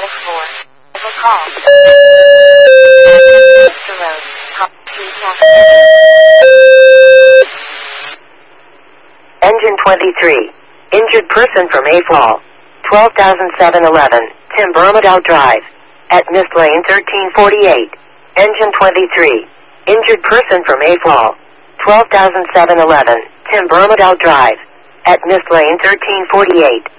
for a call. Mr. Rose, call. Engine 23. Injured person from Mayfall. 12,711. Tim Bermudow Drive. At Mist Lane 1348. Engine 23. Injured person from Mayfall. 12,711. Tim Bermudow Drive. At Mist Lane 1348.